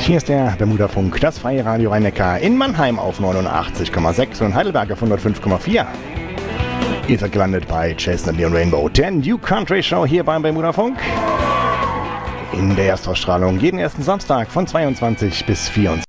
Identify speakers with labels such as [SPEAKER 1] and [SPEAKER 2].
[SPEAKER 1] Hier ist der Bermuda-Funk, das freie Radio Rhein-Neckar in Mannheim auf 89,6 und Heidelberg auf 105,4. Ihr seid gelandet bei Chestnut Neon Rainbow, der New Country Show hier beim Bermuda-Funk. In der Erstausstrahlung jeden ersten Samstag von 22 bis 24